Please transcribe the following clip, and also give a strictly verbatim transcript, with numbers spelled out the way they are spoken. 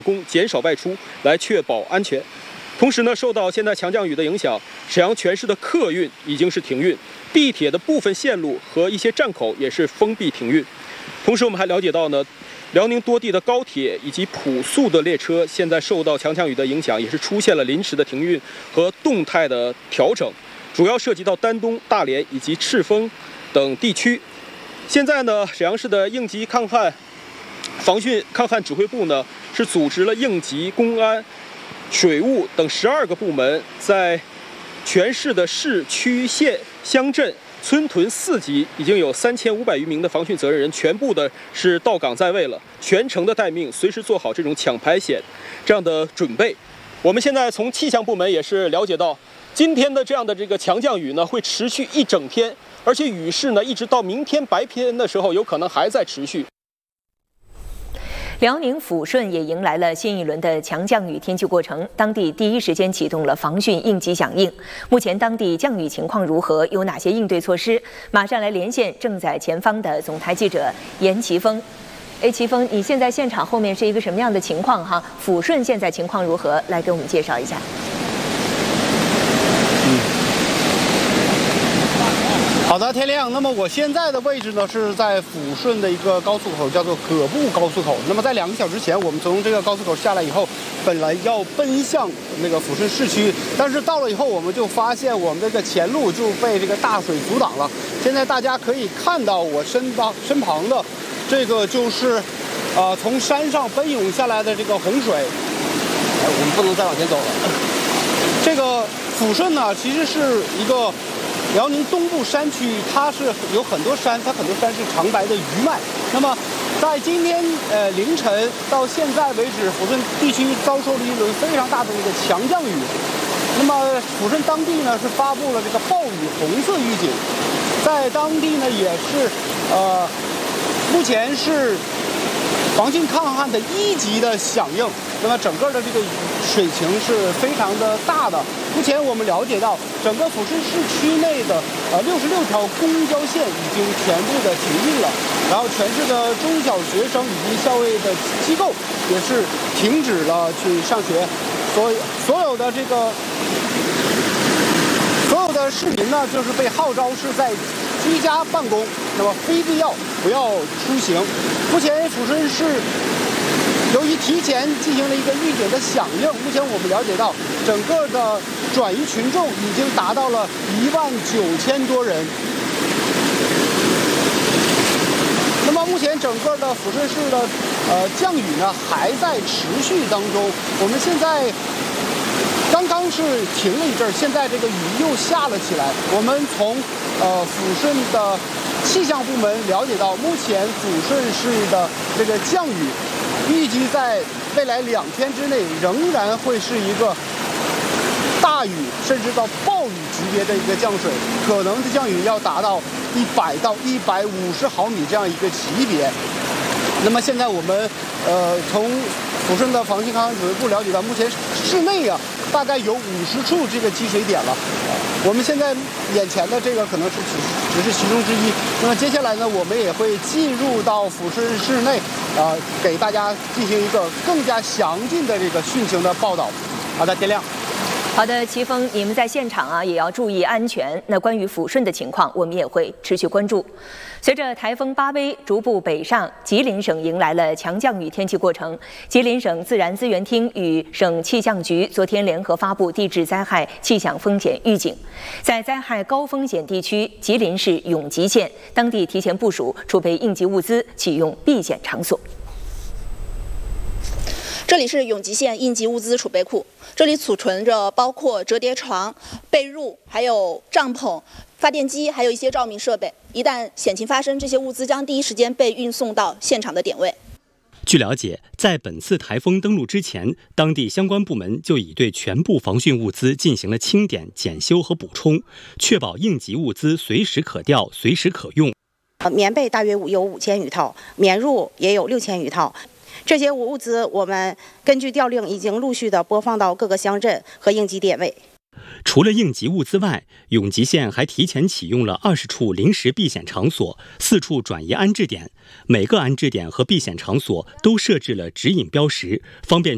工减少外出，来确保安全。同时呢，受到现在强降雨的影响，沈阳全市的客运已经是停运，地铁的部分线路和一些站口也是封闭停运。同时，我们还了解到呢，辽宁多地的高铁以及普速的列车，现在受到强降雨的影响，也是出现了临时的停运和动态的调整，主要涉及到丹东、大连以及赤峰等地区。现在呢，沈阳市的应急抗旱防汛抗旱指挥部呢，是组织了应急、公安、水务等十二个部门，在全市的市区县乡镇村屯四级已经有三千五百余名的防汛责任人全部的是到岗在位了，全程的待命，随时做好这种抢排险这样的准备。我们现在从气象部门也是了解到，今天的这样的这个强降雨呢，会持续一整天，而且雨势呢，一直到明天白天的时候，有可能还在持续。 辽宁抚顺也迎来了新一轮的强降雨天气过程，当地第一时间启动了防汛应急响应。目前当地降雨情况如何？有哪些应对措施？马上来连线正在前方的总台记者严奇峰。哎，奇峰，你现在现场后面是一个什么样的情况？哈，抚顺现在情况如何？来给我们介绍一下。 好的，天亮。那么我现在的位置呢，是在抚顺的一个高速口，叫做可布高速口。那么在两个小时前，我们从这个高速口下来以后，本来要奔向那个抚顺市区，但是到了以后，我们就发现我们这个前路就被这个大水阻挡了。现在大家可以看到我身旁身旁的这个就是，呃，从山上奔涌下来的这个洪水。哎，我们不能再往前走了。这个抚顺呢，其实是一个辽宁东部山区，它是有很多山，它很多山是长白的余脉。那么，在今天呃凌晨到现在为止，抚顺地区遭受了一轮非常大的一个强降雨。那么，抚顺当地呢是发布了这个暴雨红色预警，在当地呢也是呃目前是防汛抗旱的一级的响应。那么整个的这个水情是非常的大的。目前我们了解到，整个抚顺市区内的呃六十六条公交线已经全部的停运了，然后全市的中小学生以及校卫的机构也是停止了去上学，所所有的这个所有的市民呢，就是被号召是在居家办公，那么非必要不要出行。目前抚顺市由于提前进行了一个预警的响应，目前我们了解到，整个的转移群众已经达到了一万九千多人。那么目前整个的抚顺市的呃降雨呢还在持续当中，我们现在刚刚是停了一阵儿，现在这个雨又下了起来。我们从呃抚顺的气象部门了解到，目前抚顺市的这个降雨预计在未来两天之内仍然会是一个大雨，甚至到暴雨级别的一个降水，可能的降雨要达到一百到一百五十毫米这样一个级别。那么现在我们呃从抚顺的防汛抗旱指挥部了解到，目前市内啊大概有五十处这个积水点了。我们现在眼前的这个可能是只只是其中之一。那么接下来呢，我们也会进入到抚顺市内，啊、呃，给大家进行一个更加详尽的这个汛情的报道。好的，天亮。 好的，齐峰，你们在现场啊也要注意安全。那关于抚顺的情况，我们也会持续关注。随着台风巴威逐步北上，吉林省迎来了强降雨天气过程。吉林省自然资源厅与省气象局昨天联合发布地质灾害气象风险预警，在灾害高风险地区，吉林市永吉县当地提前部署储备应急物资，启用避险场所。 这里是永吉县应急物资储备库，这里储存着包括折叠床、被褥、还有帐篷、发电机，还有一些照明设备。一旦险情发生，这些物资将第一时间被运送到现场的点位。 据了解，在本次台风登陆之前，当地相关部门就已对全部防汛物资进行了清点、检修和补充，确保应急物资随时可调、随时可用。 棉被大约有五千余套，棉褥也有六千余套。这些物资我们根据调令已经陆续的播放到各个乡镇和应急点位。 除了应急物资外，永吉县还提前启用了二十处临时避险场所、四处转移安置点，每个安置点和避险场所都设置了指引标识，方便